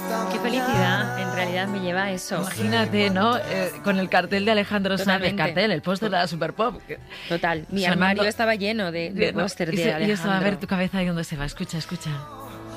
Qué felicidad, en realidad me lleva a eso. Imagínate, ¿no? Con el cartel de Alejandro Sanz, Totalmente. el póster de la Super Pop. Total, mi Sonando- armario estaba lleno de póster de y eso, a ver Alejandro. tu cabeza ahí donde se va. Escucha, escucha.